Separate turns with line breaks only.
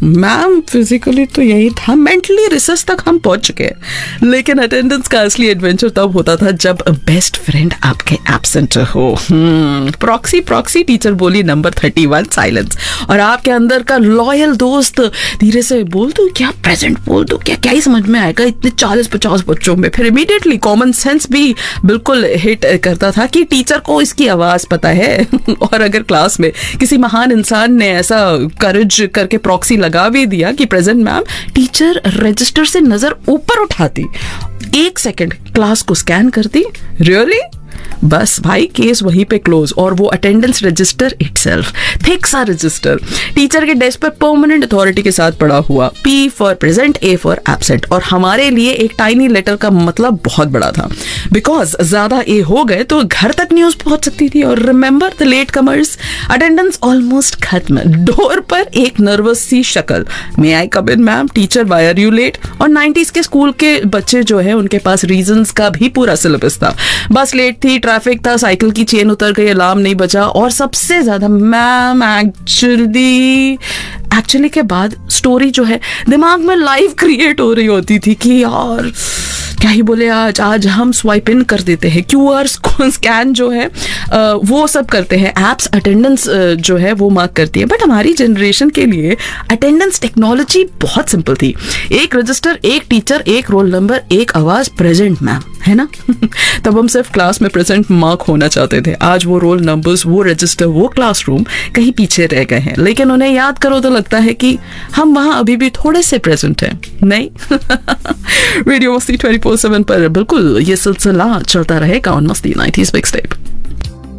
Ma'am physically तो यही था, मेंटली रिसर्च तक हम पहुंच चुके हैं, लेकिन अटेंडेंस का असली एडवेंचर तब होता था जब बेस्ट फ्रेंड आपके एब्सेंट हो। प्रॉक्सी टीचर बोली नंबर 31 साइलेंस, और आपके अंदर का लॉयल दोस्त धीरे से बोल दो क्या, प्रेजेंट बोल दो क्या, क्या ही समझ में आएगा इतने 40-50 बच्चों में। फिर इमीडिएटली कॉमन सेंस भी बिल्कुल हिट करता था कि टीचर को इसकी आवाज पता है। और अगर क्लास में किसी महान इंसान ने ऐसा करेज करके प्रॉक्सी लगा भी दिया कि प्रेजेंट मैम, टीचर रजिस्टर से नजर ऊपर उठाती, 1 सेकंड क्लास को स्कैन करती, रियली, बस भाई केस वहीं पे क्लोज। और वो अटेंडेंस रजिस्टर इटसेल्फ, थिक सा रजिस्टर, टीचर के डेस्क पर परमानेंट अथॉरिटी के साथ पड़ा हुआ, P for present, A for absent. और हमारे लिए एक टाइनी लेटर का मतलब बहुत बड़ा था, बिकॉज ज्यादा A हो गए तो घर तक न्यूज पहुंच सकती थी। और remember the late commerce, attendance almost खत्म, डोर पर एक नर्वस सी शक्ल, मे आई कम इन ma'am, teacher why are you let. और 90s के स्कूल के बच्चे जो है उनके पास रीजंस का भी पूरा सिलेबस था, बस लेट थी, ट्रैफिक था, साइकिल की चेन उतर गई, अलार्म नहीं बजा, और सबसे ज्यादा मैम एक्चुअली के बाद स्टोरी जो है दिमाग में लाइव क्रिएट हो रही होती थी कि यार क्या ही बोले, आज हम स्वाइप इन कर देते हैं, QR स्कैन जो है वो सब करते हैं, एप्स अटेंडेंस जो है वो मार्क करती है। बट हमारी जनरेशन के लिए अटेंडेंस टेक्नोलॉजी बहुत सिंपल थी, एक रजिस्टर, एक टीचर, एक रोल नंबर, एक आवाज, प्रेजेंट मैम, है ना। तब हम सिर्फ क्लास में प्रेजेंट मार्क होना चाहते थे, आज वो रोल नंबर्स, वो रजिस्टर, वो क्लासरूम कहीं पीछे रह गए हैं, लेकिन उन्हें याद करो तो लगता है कि हम वहां अभी भी थोड़े से प्रेजेंट हैं, नहीं। रेडियो मस्ती 24/7 पर बिल्कुल ये सिलसिला चलता रहेगा ऑन मस्ती 90s मिक्सटेप।